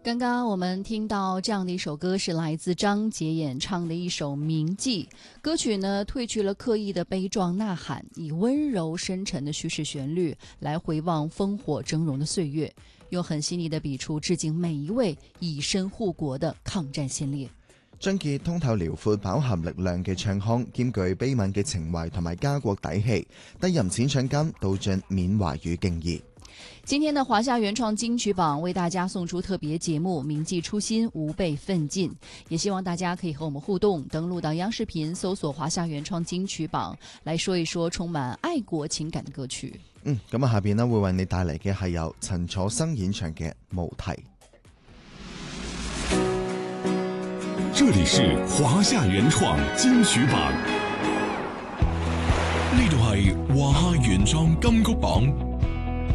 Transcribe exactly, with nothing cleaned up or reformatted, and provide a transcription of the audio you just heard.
刚刚我们听到这样的一首歌，是来自张杰演唱的一首《铭记》。歌曲呢褪去了刻意的悲壮呐喊，以温柔深沉的叙事旋律来回望烽火峥嵘的岁月，用很細膩的筆觸致敬每一位以身護國的抗戰先烈。 張傑通透遼闊飽含力量嘅唱腔，兼具悲憫嘅情懷同埋家國底氣，低吟淺唱間道盡緬懷與敬意。 今天的華夏原創金曲榜為大家送出特別節目《銘記初心，吾輩奮進》，也希望大家可以和我們互動，登錄到央視頻搜索華夏原創金曲榜，來說一說充滿愛國情感的歌曲。 嗯，咁啊，下邊呢會為你帶嚟嘅係由陳楚生演唱嘅《無題》。 這裡是華夏原創金曲榜，呢度係華夏原創金曲榜。